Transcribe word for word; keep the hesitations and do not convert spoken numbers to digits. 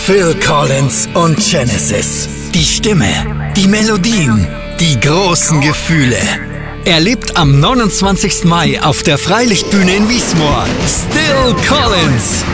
Phil Collins und Genesis. Die Stimme, die Melodien, die großen Gefühle. Erlebt am neunundzwanzigsten Mai auf der Freilichtbühne in Wiesmoor Still Collins.